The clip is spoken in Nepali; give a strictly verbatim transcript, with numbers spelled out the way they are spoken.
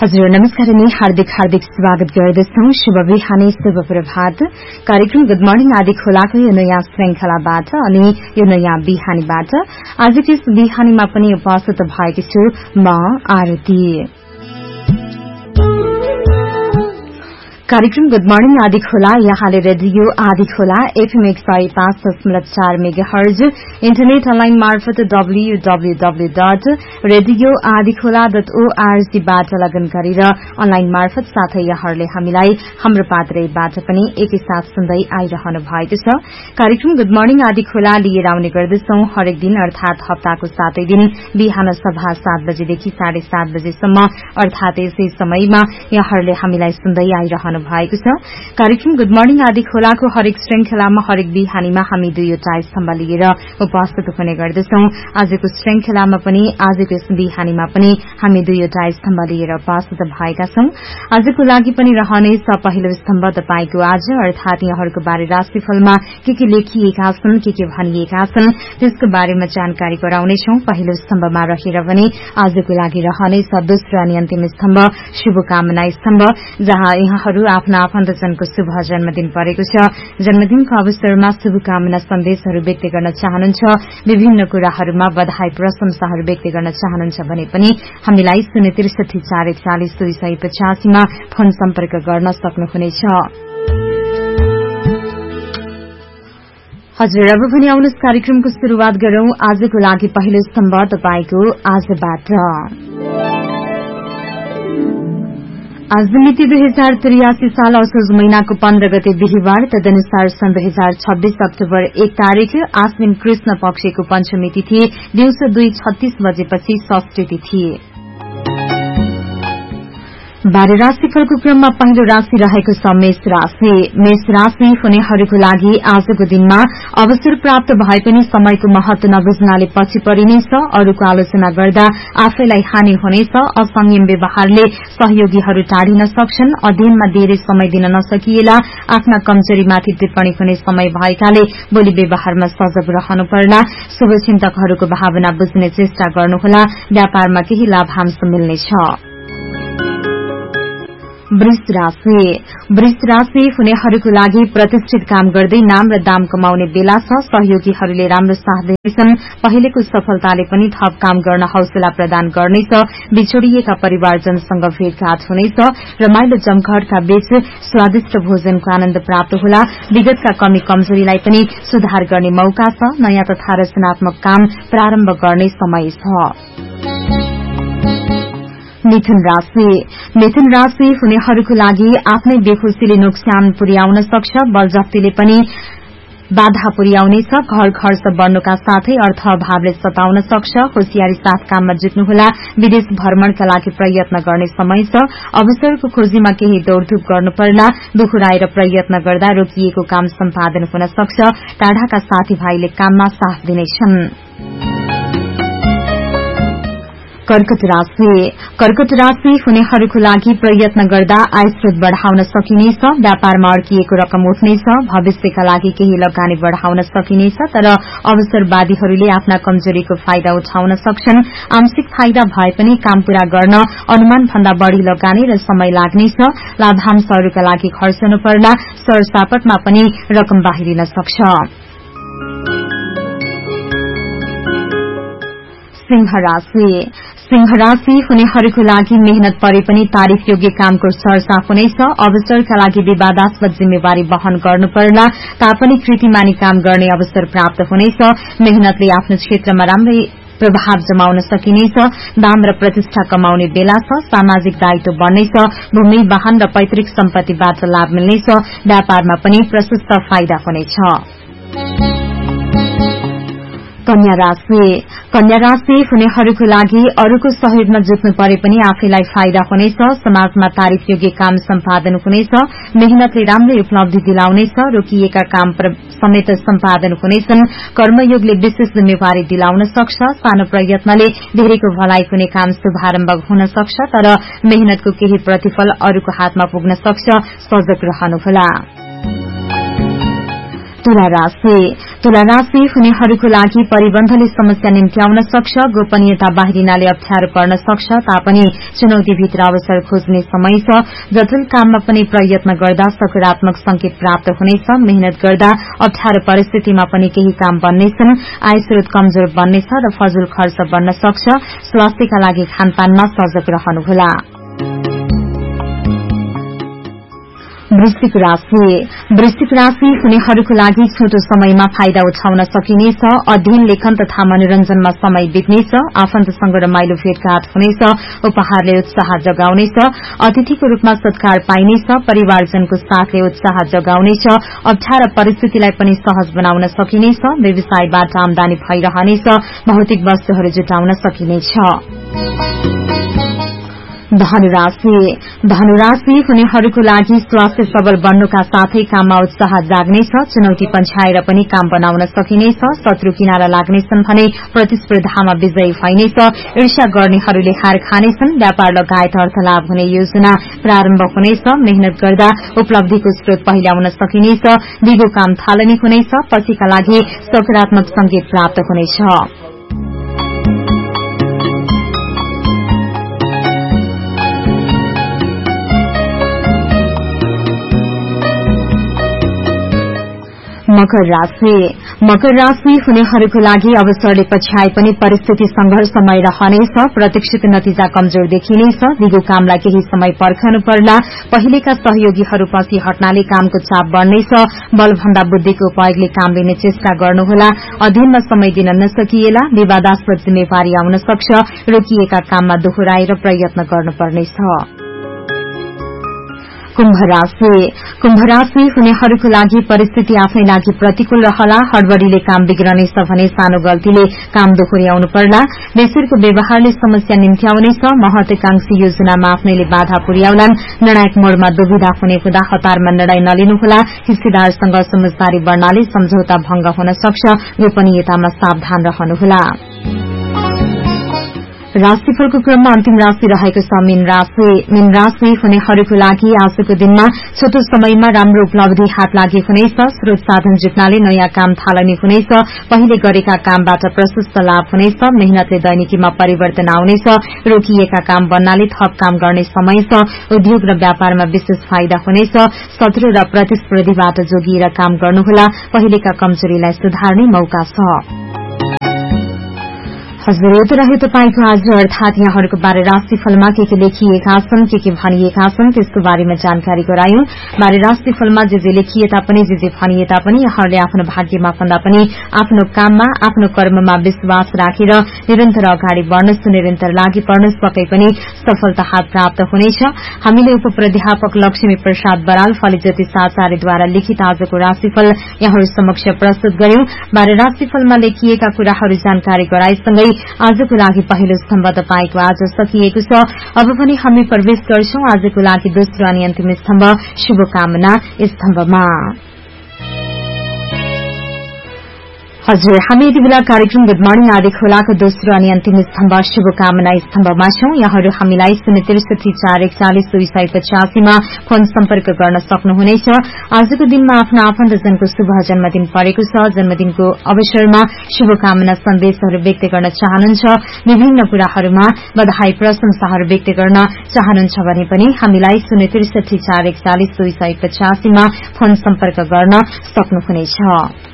हजुर नमस्कार अनि हार्दिक हार्दिक स्वागत गर्दछौं। शुभ बिहानी, शुभ प्रभात। कार्यक्रम गुड मर्निङ आदि खोलाको यो नयाँ श्रृंखलाबाट अनि यो नयाँ बिहानीबाट आजको यस बिहानीमा पनि उपस्थित भएकी छु म आरती। कार्यक्रम गुड मर्निङ आदि खोला यहाँले रेडियो आदि खोला एफएम एक सय पाँच दशमलव चार मेगा हर्ज इन्टरनेट अनलाइन मार्फत W W W dot radio आदि खोला डट ओआरजीबाट लगन गरेर अनलाइन मार्फत साथै यहाँहरूले हामीलाई हाम्रो पात्रेबाट पनि एकैसाथ सुन्दै आइरहनु भएको छ। कार्यक्रम गुड मर्निङ आदि खोला लिएर आउने गर्दछौं हरेक दिन अर्थात हप्ताको सातै दिन बिहान सभा सात बजेदेखि साढे सात बजेसम्म अर्थात यसै समयमा यहाँहरूले हामीलाई सुन्दै आइरहनु भएको छ। कार्यक्रम गुड मर्निङ आदि खोलाको हरेक श्रृंखलामा हरेक बिहानीमा हामी दुईवटा स्तम्भ लिएर उपस्थित हुने गर्दछौं। आजको श्रृंखलामा पनि आजको यस बिहानीमा पनि हामी दुईवटा स्तम्भ लिएर उपस्थित भएका छौं। आजको लागि पनि रहनेछ पहिलो स्तम्भ तपाईको आज अर्थात यहाँहरूको बारे राशिफलमा के के लेखिएका छन्, के के भनिएका छन् त्यसको बारेमा जानकारी गराउनेछौं। पहिलो स्तम्भमा रहेर पनि आजको लागि रहनेछ दोस्रो अनि अन्तिम स्तम्भ शुभकामना स्तम्भ, जहाँ यहाँहरू आफ्ना आफन्तजनको शुभ जन्मदिन परेको छ। जन्मदिनको अवसरमा शुभकामना सन्देशहरू व्यक्त गर्न चाहनुहुन्छ, विभिन्न कुराहरूमा बधाई प्रशंसाहरू व्यक्त गर्न चाहनुहुन्छ भने पनि हामीलाई शून्य त्रिसठी चार एकचालिस दुई सय पचासीमा फोन सम्पर्क गर्न सक्नुहुनेछ। हजुर अब पनि आउनुहोस् कार्यक्रमको शुरूआत गरौं। आजको लागि पहिलो स्तम्भ तपाईको आजबाट। आज मिति दुई हजार त्रियासी साल असोज महीनाको पन्ध्र गते बिहिबार, तदनुसार सन् दुई हजार छब्बीस अक्टोबर एक तारीक आश्विन कृष्ण पक्षको पञ्चमी तिथि दिउँसो दुई छत्तीस बजेपछि षष्ठी तिथि। बाह्र राशिफलको क्रममा पहिलो राशि रहेको छ मेष राशि। मेष राशि हुनेहरूको लागि आजको दिनमा अवसर प्राप्त भए पनि समयको महत्व नबुझ्नाले पछि परिनेछ। अरूको आलोचना गर्दा आफैलाई हानि हुनेछ। असंयम व्यवहारले सहयोगीहरू टाढिन सक्छन्। अध्ययनमा धेरै समय दिन नसकिएला आफ्ना कमजोरीमाथि टिप्पणी हुने समय भएकाले बोली व्यवहारमा सजग रहनु पर्ला। शुभचिन्तकहरूको भावना बुझ्ने चेष्टा गर्नुहोला। व्यापारमा केही लाभांश मिल्नेछ। वृष राशि। वृष राशि हुनेहरूको लागि प्रतिष्ठित काम गर्दै नाम र दाम कमाउने बेला छ। सहयोगीहरूले राम्रो साथ दिनेछन्। पहिलेको सफलताले पनि थप काम गर्न हौसला प्रदान गर्नेछ। बिछोडिएका परिवारजनसँग भेटघाट हुनेछ। रमाइलो जमघटका बीच स्वादिष्ट भोजनको आनन्द प्राप्त होला। विगतका कमी कमजोरीलाई पनि सुधार गर्ने मौका छ। नयाँ तथा रचनात्मक काम प्रारम्भ गर्ने समय छ। मिथुन राशि। मिथुन राशि हुनेहरूको लागि आफ्नै बेखुसीले नोक्सान पुर्याउन सक्छ। बलजफ्तीले पनि बाधा पुर्याउनेछ। घर खर्च बढ्नुका साथै अर्थ अभावले सताउन सक्छ। होशियारी साथ काममा जुट्नुहोला। विदेश भ्रमणका लागि प्रयत्न गर्ने समय छ। अवसरको खोजीमा केही दौड़धूप गर्नुपर्ला। दोहोऱ्याएर प्रयत्न गर्दा रोकिएको काम सम्पादन हुन सक्छ। टाढाका साथीभाइले काममा साथ दिनेछन्। कर्कट राशि। कर्कट राशि हुनेहरूको लागि प्रयत्न गर्दा आय स्रोत बढ़ाउन सकिनेछ। व्यापारमा अड्किएको रकम उठ्नेछ। भविष्यका लागि केही लगानी बढ़ाउन सकिनेछ, तर अवसरवादीहरूले आफ्ना कमजोरीको फाइदा उठाउन सक्छन्। आंशिक फाइदा भए पनि काम पूरा गर्न अनुमान भन्दा बढ़ी लगानी र समय लाग्नेछ। लाभांशहरूका लागि खर्चनु पर्ला। सरसापटमा पनि रकम बाहिरिन सक्छ। सिंह राशि। सिंह राशि हुनेहरूको लागि मेहनत परे पनि तारिफ योग्य कामको चर्चा हुनेछ। अवसरका लागि विवादास्पद जिम्मेवारी वहन गर्नुपर्ला तापनि कृतिमानी काम गर्ने अवसर प्राप्त हुनेछ। मेहनतले आफ्नो क्षेत्रमा राम्रै प्रभाव जमाउन सकिनेछ। दाम र प्रतिष्ठा कमाउने बेला छ। सामाजिक दायित्व बढ्नेछ। भूमि वाहन र पैतृक सम्पत्तिबाट लाभ मिल्नेछ। व्यापारमा पनि प्रशस्त फाइदा हुनेछ। कन्या राशि। कन्या राशि हुनेहरूको लागि अरूको सहयोगमा जुट्नु परे पनि आफैलाई फाइदा हुनेछ। समाजमा तारिफ योग्य काम सम्पादन हुनेछ। मेहनतले राम्रै उपलब्धि दिलाउनेछ। रोकिएका काम समेत सम्पादन हुनेछन्। कर्मयोगले विशेष जिम्मेवारी दिलाउन सक्छ। सानो प्रयत्नले धेरैको भलाइ हुने काम शुभारम्भ हुन सक्छ, तर मेहनतको केही प्रतिफल अरूको हातमा पुग्न सक्छ। सजग रहनुहोला। तुला राशि। तुला राशि हुनेहरूको लागि परिबन्धले समस्या निम्त्याउन सक्छ, गोपनीयता बाहिरिनाले अप्ठ्यारो पर्न सक्छ, तापनि चुनौतीभित्र अवसर खोज्ने समय छ। जटिल काममा पनि प्रयत्न गर्दा सकारात्मक संकेत प्राप्त हुनेछ। मेहनत गर्दा अप्ठ्यारो परिस्थितिमा पनि केही काम बन्नेछन्। आय स्रोत कमजोर बन्नेछ र फजुल खर्च बन्न सक्छ। स्वास्थ्यका लागि खानपानमा सजग रहनुहोला। वृश्चिक राशि वृश्चिक राशि हुनेहरूको लागि छोटो समयमा फाइदा उठाउन सकिनेछ। अध्ययन, लेखन तथा मनोरञ्जनमा समय बित्नेछ। आफन्तसँग रमाइलो भेटघाट हुनेछ। उपहारले उत्साह जगाउनेछ। अतिथिको रूपमा सत्कार पाइनेछ। परिवारजनको साथले उत्साह जगाउनेछ। अप्ठ्यारा परिस्थितिलाई पनि सहज बनाउन सकिनेछ। व्यवसायबाट आमदानी भइरहनेछ। भौतिक वस्तुहरू जुटाउन सकिनेछ। धनुराशि धनुराशि हुनेहरूको लागि स्वास्थ्य सबल बन्नुका साथै काममा उत्साह जाग्नेछ। चुनौती पन्छाएर पनि काम बनाउन सकिनेछ। शत्रु किनारा लाग्नेछन् भने प्रतिस्पर्धामा विजयी भइनेछ। ईर्ष्या गर्नेहरूले हार खानेछन्। व्यापार लगायत अर्थलाभ हुने योजना प्रारम्भ हुनेछ। मेहनत गर्दा उपलब्धिको स्रोत पहिल्याउन सकिनेछ। दिगो काम थालनी हुनेछ। पछिका लागि सकारात्मक संकेत प्राप्त हुनेछ। मकर राशि मकर राशि हुनेहरूको लागि अवसरले पछ्याए पनि परिस्थिति संघर्षमय रहनेछ। प्रतीक्षित नतिजा कमजोर देखिनेछ। दिगो कामलाई केही समय पर्खनु पर्ला। पहिलेका सहयोगीहरू पछि हट्नाले कामको चाप बढ्नेछ। बलभन्दा बुद्धिको उपयोगले काम लिने चेष्टा गर्नुहोला। अध्ययनमा समय दिन नसकिएला। विवादास्पद जिम्मेवारी आउन सक्छ। रोकिएका काममा दोहोऱ्याएर प्रयत्न गर्नुपर्नेछ। कुम्भ राशि कुम्भ राशि हुनेहरूको लागि परिस्थिति आफ्नै लागि प्रतिकूल रहला। हड़बड़ीले काम बिग्रनेछ भने सानो गल्तीले काम दोहोर्याउनु पर्ला। बेसुरको व्यवहारले समस्या निम्त्याउनेछ। महत्वाकांक्षी योजनामा आफ्नैले बाधा पुर्याउलान्। निर्णायक मोडमा दुविधा हुने हुँदा हतारमा निर्णय नलिनुहोला। हिस्सेदारसँग समझदारी बढ्नाले सम्झौता भंग हुन सक्छ। गोपनीयतामा सावधान रहनुहोला। राशिफलको क्रममा अन्तिम राशि रहेको छ मीन राशि मीन राशि हुनेहरूको लागि आजको दिनमा छोटो समयमा राम्रो उपलब्धि हात लागि हुनेछ। स्रोत साधन जुट्नाले नयाँ काम थालनी हुनेछ। पहिले गरेका कामबाट प्रशस्त लाभ हुनेछ। मेहनतले दैनिकीमा परिवर्तन आउनेछ। रोकिएका काम बन्नाले थप काम गर्ने समय छ। उद्योग र व्यापारमा विशेष फाइदा हुनेछ। शत्रु र प्रतिस्पर्धीबाट जोगिएर काम गर्नुहोला। पहिलेका कमजोरीलाई सुधार्ने मौका छ। हजुर, यो त रह्यो तपाईको आज अर्थात यहाँहरूको बारे राशिफलमा के के लेखिएका छन्, के के भनिएका छन् त्यसको बारेमा जानकारी गरायौं। बारे राशिफलमा जे जे लेखिए तापनि, जे जे भनिए तापनि यहाँहरूले आफ्नो भाग्यमा भन्दा पनि आफ्नो काममा, आफ्नो कर्ममा विश्वास राखेर निरन्तर अगाडि बढ्नुहोस्, निरन्तर लागि पर्नुहोस्, पक्कै पनि सफलता हात प्राप्त हुनेछ। हामीले उपप्राध्यापक लक्ष्मी प्रसाद बराल, फलिज्योति आचार्यद्वारा लिखित आजको राशिफल यहाँहरू समक्ष प्रस्तुत गर्यौं। बारे राशिफलमा लेखिएका कुराहरू जानकारी गराएसँगै आजको लागि पहिलो स्तम्भ तपाईको आज सकिएको छ। अब पनि हामी प्रवेश गर्छौं आजको लागि दोस्रो अनि अन्तिम स्तम्भ शुभकामना स्तम्भमा। हजुर, हामी यति बेला कार्यक्रम गुड मर्निङ आदि खोलाको दोस्रो अनि अन्तिम स्तम्भ शुभकामना स्तम्भमा छौं। यहाँहरू हामीलाई शून्य त्रिसठी चार एकचालिस दुई सय पचासीमा फोन सम्पर्क गर्न सक्नुहुनेछ। आजको दिनमा आफ्नो आफन्तजनको शुभ जन्मदिन परेको छ। जन्मदिनको अवसरमा शुभकामना सन्देशहरू व्यक्त गर्न चाहनुहुन्छ, विभिन्न कुराहरूमा बधाई प्रशंसाहरू व्यक्त गर्न चाहनुहुन्छ भने पनि हामीलाई शून्य त्रिसठी चार एकचालिस दुई सय पचासीमा फोन सम्पर्क गर्न सक्नुहुनेछ।